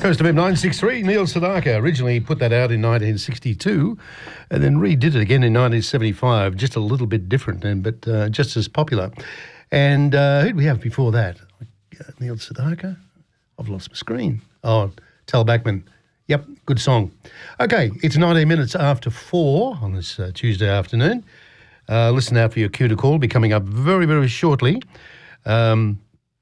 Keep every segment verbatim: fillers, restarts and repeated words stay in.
Coast F M nine sixty-three, Neil Sedaka originally put that out in nineteen sixty-two and then redid it again in nineteen seventy-five, just a little bit different, and but uh, just as popular. And uh, who did we have before that? Uh, Neil Sedaka? I've lost my screen. Oh, Tal Bachman. Yep, good song. Okay, it's nineteen minutes after four on this uh, Tuesday afternoon. Uh, listen out for your cue to call, be coming up very, very shortly. Um,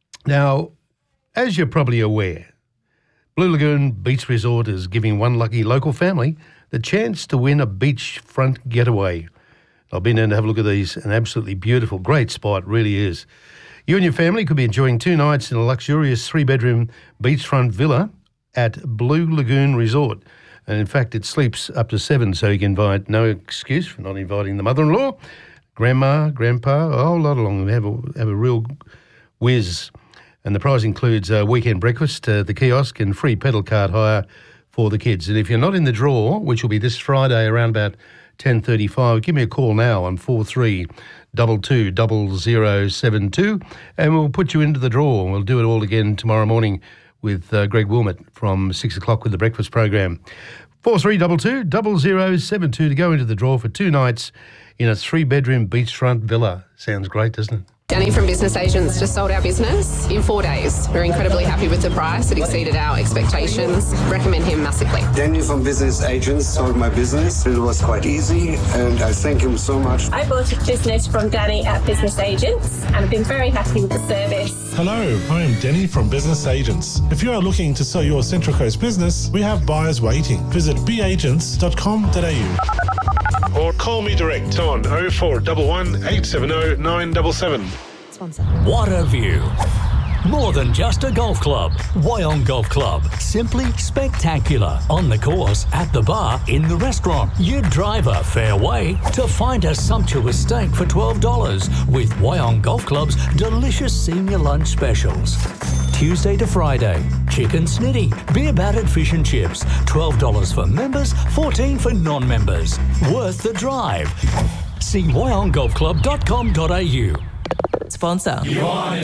now, as you're probably aware, Blue Lagoon Beach Resort is giving one lucky local family the chance to win a beachfront getaway. I've been in to have a look at these. An absolutely beautiful, great spot, really is. You and your family could be enjoying two nights in a luxurious three-bedroom beachfront villa at Blue Lagoon Resort. And in fact, it sleeps up to seven, so you can invite, no excuse for not inviting the mother-in-law, grandma, grandpa, a whole lot along. Have a, have a real whiz. And the prize includes a weekend breakfast, uh, the kiosk, and free pedal cart hire for the kids. And if you're not in the draw, which will be this Friday around about ten thirty-five, give me a call now on four three two two zero zero seven two, and we'll put you into the draw. We'll do it all again tomorrow morning with uh, Greg Wilmot from six o'clock with the breakfast program. four three two two zero zero seven two to go into the draw for two nights in a three-bedroom beachfront villa. Sounds great, doesn't it? Danny from Business Agents just sold our business in four days. We're incredibly happy with the price. It exceeded our expectations. Recommend him massively. Danny from Business Agents sold my business. It was quite easy, and I thank him so much. I bought a business from Danny at Business Agents, and I've been very happy with the service. Hello, I am Danny from Business Agents. If you are looking to sell your Central Coast business, we have buyers waiting. Visit b agents dot com dot a u or call me direct on oh four one one, eight seven oh, nine seven seven. Sponsor. What a view. More than just a golf club. Wyong Golf Club. Simply spectacular. On the course, at the bar, in the restaurant. You drive a fair way to find a sumptuous steak for twelve dollars with Wyong Golf Club's delicious senior lunch specials. Tuesday to Friday. Chicken snitty, beer battered fish and chips. twelve dollars for members, fourteen dollars for non-members. Worth the drive. See wyong golf club dot com dot a u. Sponsor.